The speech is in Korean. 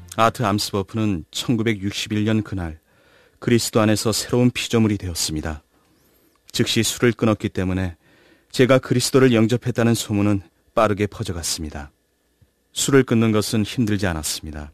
아트 암스버프는 1961년 그날 그리스도 안에서 새로운 피조물이 되었습니다. 즉시 술을 끊었기 때문에 제가 그리스도를 영접했다는 소문은 빠르게 퍼져갔습니다. 술을 끊는 것은 힘들지 않았습니다.